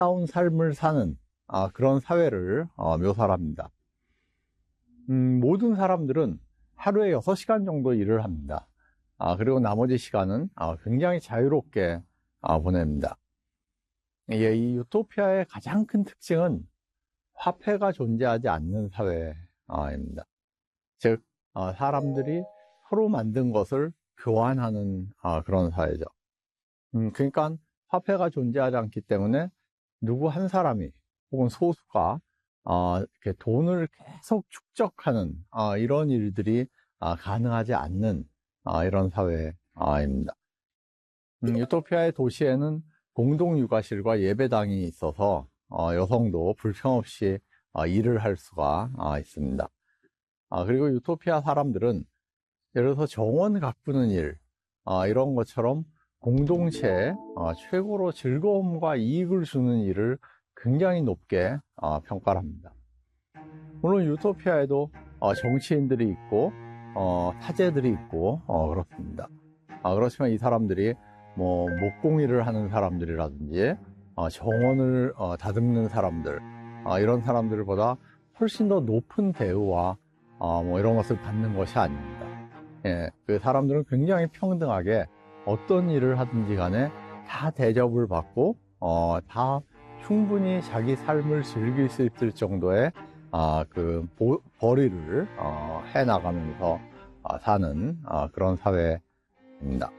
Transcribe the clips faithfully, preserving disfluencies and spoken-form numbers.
아름다운 삶을 사는 아, 그런 사회를 어, 묘사합니다. 음, 모든 사람들은 하루에 여섯 시간 정도 일을 합니다. 아, 그리고 나머지 시간은 아, 굉장히 자유롭게 아, 보냅니다. 예, 이 유토피아의 가장 큰 특징은 화폐가 존재하지 않는 사회입니다. 즉, 어, 사람들이 서로 만든 것을 교환하는 어, 그런 사회죠. 음, 그러니까 화폐가 존재하지 않기 때문에 누구 한 사람이 혹은 소수가 어, 이렇게 돈을 계속 축적하는 어, 이런 일들이 어, 가능하지 않는 어, 이런 사회입니다. 음, 유토피아의 도시에는 공동 육아실과 예배당이 있어서 어, 여성도 불평 없이 어, 일을 할 수가 어, 있습니다. 아, 그리고 유토피아 사람들은 예를 들어서 정원 가꾸는 일 어, 이런 것처럼 공동체에 어, 최고로 즐거움과 이익을 주는 일을 굉장히 높게 어, 평가를 합니다. 물론 유토피아에도 어, 정치인들이 있고 어, 사제들이 있고 어, 그렇습니다. 아, 그렇지만 이 사람들이 뭐 목공일을 하는 사람들이라든지 어, 정원을 어, 다듬는 사람들 어, 이런 사람들보다 훨씬 더 높은 대우와 어, 뭐 이런 것을 받는 것이 아닙니다. 예, 그 사람들은 굉장히 평등하게 어떤 일을 하든지 간에 다 대접을 받고 어, 다 충분히 자기 삶을 즐길 수 있을 정도의 아, 그 보, 벌이를 어, 해 나가면서 어, 사는 어, 그런 사회입니다.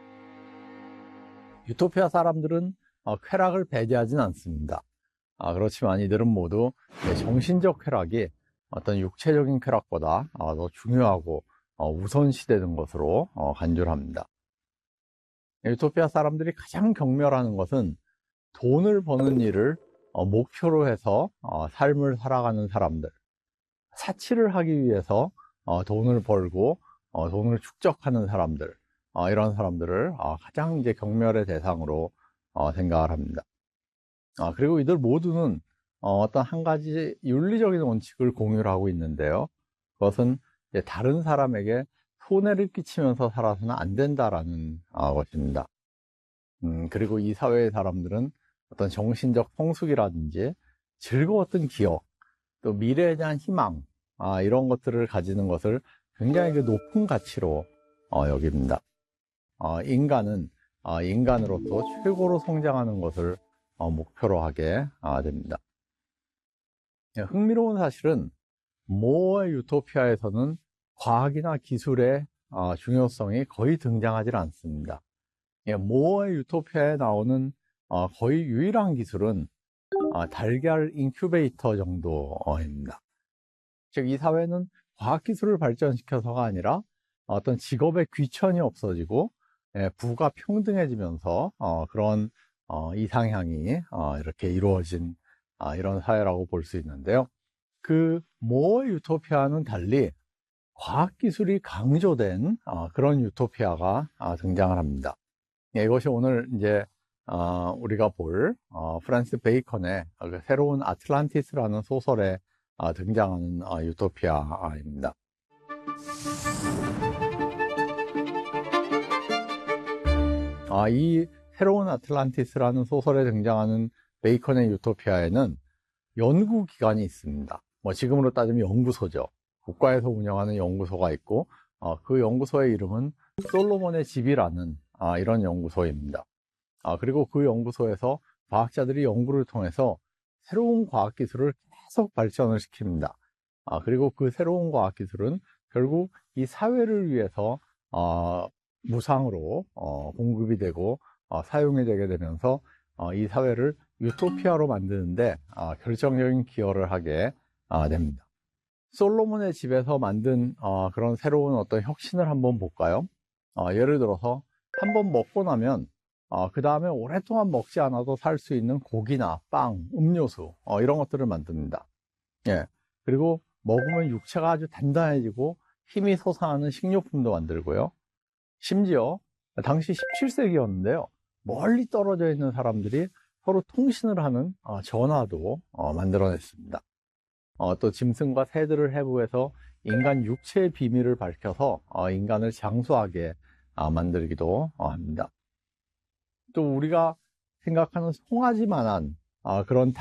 유토피아 사람들은 어, 쾌락을 배제하진 않습니다. 아, 그렇지만 이들은 모두 정신적 쾌락이 어떤 육체적인 쾌락보다 어, 더 중요하고 어, 우선시되는 것으로 어, 간주를 합니다. 유토피아 사람들이 가장 경멸하는 것은 돈을 버는 일을 어, 목표로 해서 어, 삶을 살아가는 사람들, 사치를 하기 위해서 어, 돈을 벌고 어, 돈을 축적하는 사람들, 어, 이런 사람들을 어, 가장 이제 경멸의 대상으로 어, 생각을 합니다. 아, 그리고 이들 모두는 어, 어떤 한 가지 윤리적인 원칙을 공유를 하고 있는데요. 그것은 이제 다른 사람에게 손해를 끼치면서 살아서는 안 된다라는 어, 것입니다. 음, 그리고 이 사회의 사람들은 어떤 정신적 성숙이라든지 즐거웠던 기억, 또 미래에 대한 희망, 아, 이런 것들을 가지는 것을 굉장히 그 높은 가치로 어, 여깁니다. 어, 인간은 어, 인간으로서 최고로 성장하는 것을 어, 목표로 하게 아, 됩니다. 예, 흥미로운 사실은 모어의 유토피아에서는 과학이나 기술의 어, 중요성이 거의 등장하지 않습니다. 예, 모어의 유토피아에 나오는 어, 거의 유일한 기술은 어, 달걀 인큐베이터 정도입니다. 즉, 이 사회는 과학기술을 발전시켜서가 아니라 어떤 직업의 귀천이 없어지고 예, 부가 평등해지면서 어, 그런 어, 이상향이 어, 이렇게 이루어진 어, 이런 사회라고 볼 수 있는데요. 그 모어의 유토피아는 달리 과학기술이 강조된 어, 그런 유토피아가 어, 등장을 합니다. 예, 이것이 오늘 이제 어, 우리가 볼 어, 프란시스 베이컨의 그 새로운 아틀란티스라는 소설에 어, 등장하는 어, 유토피아입니다. 아, 이 새로운 아틀란티스라는 소설에 등장하는 베이컨의 유토피아에는 연구기관이 있습니다. 뭐 지금으로 따지면 연구소죠. 국가에서 운영하는 연구소가 있고 어, 그 연구소의 이름은 솔로몬의 집이라는 아, 이런 연구소입니다. 아, 그리고 그 연구소에서 과학자들이 연구를 통해서 새로운 과학기술을 계속 발전을 시킵니다. 아, 그리고 그 새로운 과학기술은 결국 이 사회를 위해서 어, 무상으로 어, 공급이 되고 어, 사용이 되게 되면서 어, 이 사회를 유토피아로 만드는데 어, 결정적인 기여를 하게 어, 됩니다. 솔로몬의 집에서 만든 어, 그런 새로운 어떤 혁신을 한번 볼까요? 어, 예를 들어서 한번 먹고 나면 어, 그 다음에 오랫동안 먹지 않아도 살 수 있는 고기나 빵, 음료수 어, 이런 것들을 만듭니다. 예. 그리고 먹으면 육체가 아주 단단해지고 힘이 솟아나는 식료품도 만들고요. 심지어 당시 십칠 세기였는데요. 멀리 떨어져 있는 사람들이 서로 통신을 하는 어, 전화도 어, 만들어냈습니다. 어, 또 짐승과 새들을 해부해서 인간 육체의 비밀을 밝혀서 어, 인간을 장수하게 어, 만들기도 어, 합니다. 또 우리가 생각하는 송아지만한 아, 그런